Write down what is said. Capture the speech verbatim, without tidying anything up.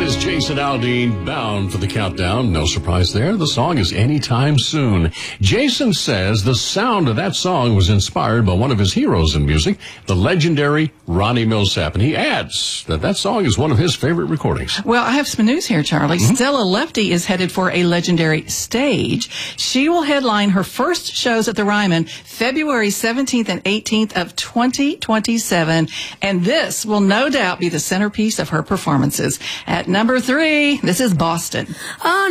is Jason Aldean, bound for the countdown. No surprise there. The song is Anytime Soon. Jason says the sound of that song was inspired by one of his heroes in music, the legendary Ronnie Milsap. And he adds that that song is one of his favorite recordings. Well, I have some news here, Charlie. Mm-hmm. Stella Lefty is headed for a legendary stage. She will headline her first shows at the Ryman February seventeenth and eighteenth of twenty twenty-seven. And this will no doubt be the centerpiece of her performances. At number three, this is Boston. Oh,